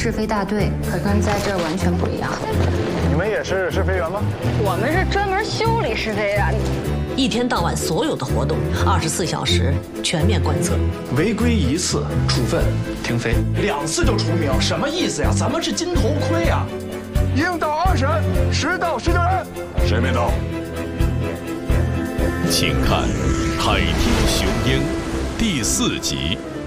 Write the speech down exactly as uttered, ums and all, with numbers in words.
是非大队，可跟在这儿完全不一样。 你们也是试飞员吗？ 我们是专门修理试飞员。 一天到晚所有的活动，二十四小时全面观测。 违规一次处分停飞， 两次就除名，什么意思呀？咱们是金头盔啊！ 应到二审，实到十九人。 谁没到？ 请看《海听雄鹰》第四集。